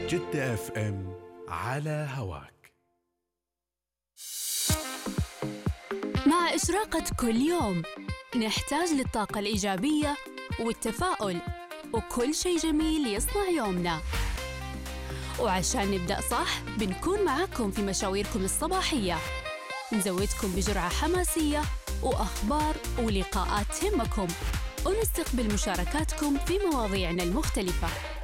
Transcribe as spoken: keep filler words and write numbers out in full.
جدة اف ام على هواك. مع إشراقة كل يوم نحتاج للطاقة الإيجابية والتفاؤل وكل شيء جميل يصنع يومنا. وعشان نبدأ صح بنكون معاكم في مشاويركم الصباحية، نزودكم بجرعة حماسية وأخبار ولقاءات تهمكم، ونستقبل مشاركاتكم في مواضيعنا المختلفة.